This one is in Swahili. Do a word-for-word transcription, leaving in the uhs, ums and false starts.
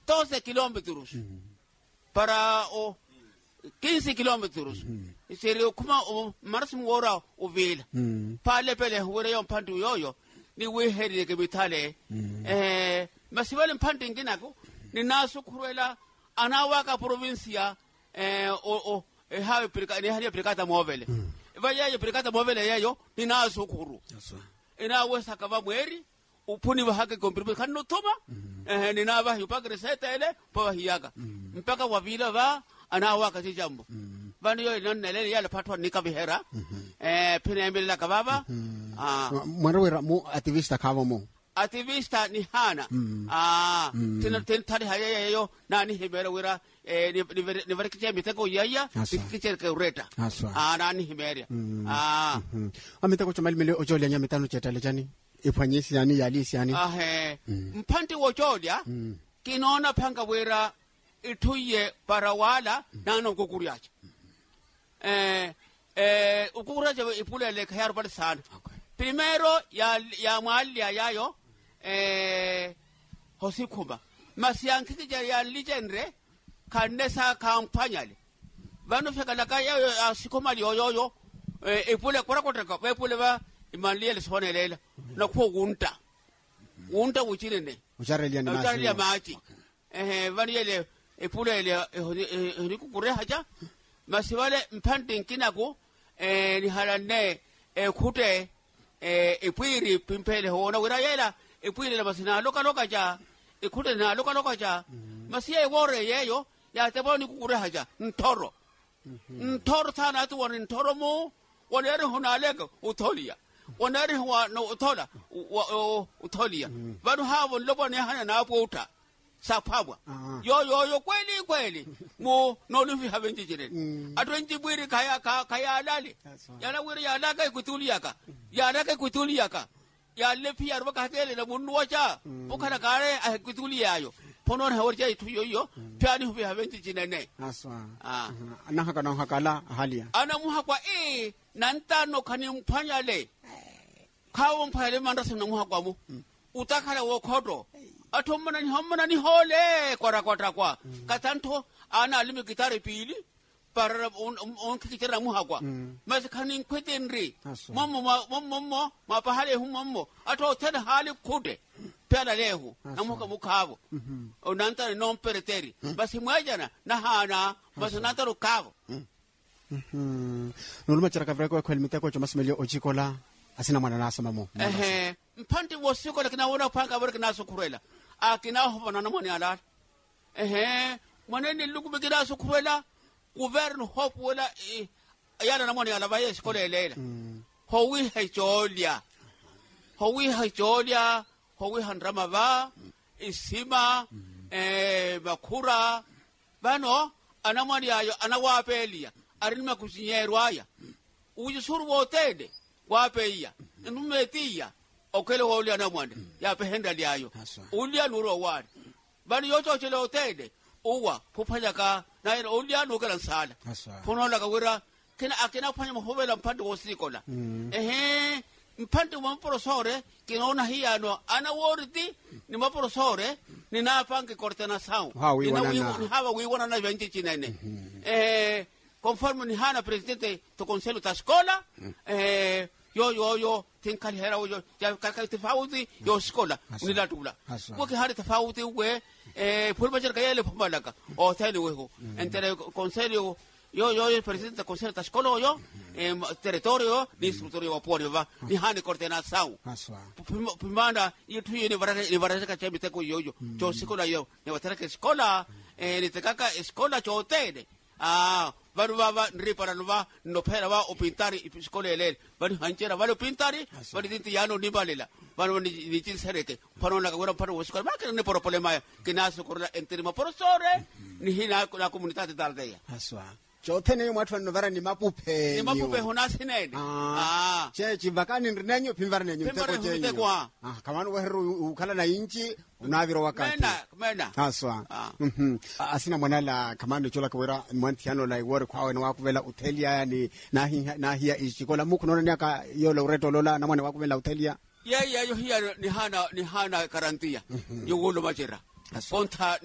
doce kilómetros para o quinze kilómetros serio kuma o máximo hora o vela pale pele hore yon pandu yoyo ni we heri ke bitale eh masibale mpande nginako ni naso kurela anawaka provincia eh o o e hawe perika ni hali perikata movele vaya yo perikata movele yayo ni naso kuru ina wesa kava mweri upuni wa hake kompribe kanu toba eh ni na ba yupagre setele pa hiyaga mpaka wavila va anawaka jambo bani yo nonele yale patwa nikabihera eh pinembele kababa ah mwanawera mu activista kava mu activista ni hana ah tena tentari haya yo nani hibera wira eh ni verkiche miteko yaya kiche ke ureta ah nani hiberia ah amiteko chamali mele ojolia nyamitano chetale chani ifanyisi yani yalisi yani ah eh mpante wojolia kinona panga wira ituye parawala nano kokuriacha eh eh ukuraje ipule le khayar par san primero ya ya mwalia yayo eh hosikumba masiankiti ya lijenre kanesa kampanyale vano fekala kaya asikomali yoyo eh ipule kora kotreka ipule ba imalia le sonelela na ko gunta gunta wuchine ne ucharelia ni masi ucharelia machi eh vani ile ipule ile hnikukure haja masivale mpande kinako eh ni halane eh khute eh ipwiri pimpele hona wira yela ipwiri la masina loka loka ja ikhute na loka loka ja masiye wore yeyo ya teboni kukure haja ntoro ntoro thana tu woni ntoro mo wonere honaleka utholia wonere wa no uthola utholia bado havo lobone hana na pota sapabwa yo yo yo kweli kweli mo no lufi habenji jire atwenji bwiri kaya kaya alali yana wiri ya laka kutuliaka ya laka kutuliaka ya lepi arba katele na munwacha bukana kare a kutuliayo ponon hawarja itu yo yo pyani hubi habenji jinene aswa ah ana haka na hakala halia ana muhakwa e nantano kani mpanyale kawo mpale mandasa na muhakwa mu utakala wo khodo athomana ni homana ni hole kora kota kwa katanto ana alimi gitare pili para on on kitera muhakwa mas khanin kwetenri mommo mommo ma pahale hu mommo atho tena hali kude pela lehu namuka mukhavo onanta non pereteri basi mwajana na hana basi nantaro kavo mhm noluma chara kavreko kwelmite ko chamasmelio ojikola asina mwana nasa mamo eh mpante wosiko lakina wona panga bor kana sukurela akina hobana na moni ala eh mwanene lugube kina sukurela govern hope wala yala na moni ala baye skole lela howi hejolia howi hejolia howi handrama ba isima eh bakura bano anamani ayo anawapelia arinima kusinyerwaya uyisuru wotede wapeia numetia okele woli anamwande ya pehenda liayo ulia nuro wari bani yocho chele otede uwa pupanya ka na ina ulia nukela nsala ponola ka wira kina akina panya mhobela mpande wosikola ehe mpande mwaporosore kinaona hiya no ana woriti ni mwaporosore ni napange kortena sao ni hawa wiwana na vyanchi chinene eh conforme ni hana presidente to conselho ta escola eh yo yo yo tinkali hera yo ya kaka tofauti yo escola unila tula woki hali tofauti we eh pulpa jerka yele pumbalaka o tele weho entre conselho yo yo el presidente conselho ta escola yo eh territorio ni instructorio wa pori va ni hane coordenação pimanda yitu ni varaka ni varaka ka chemite ko yo yo cho escola yo ni watara ka escola eh ni tekaka escola cho tele ah vanu baba nripara nuba no pera ba opintari iskole ele vanu hanchera vanu pintari vanu dinti yano nibalela vanu ni tin sereke pano la gora pano uskol ma que ne por problema que naso corla enterima profesore ni hina la comunidad de Daldea aswa chotene mwatwa novara ni mapupe ni mapupe honasi nene ah che chivakani ndinenyo pimvara nenyo teko chenyo ah kamano weheru ukala na inchi unaviro wakati mena mena aswa mhm asina mwanala kamano chola kwera mwantiano la iwore kwawe na wakuvela utelia yani na na hiya ishikola muku nona nyaka yo lo reto lola na mwana wakuvela utelia ya ya yo hiya ni hana ni hana karantia yo golo majera ponta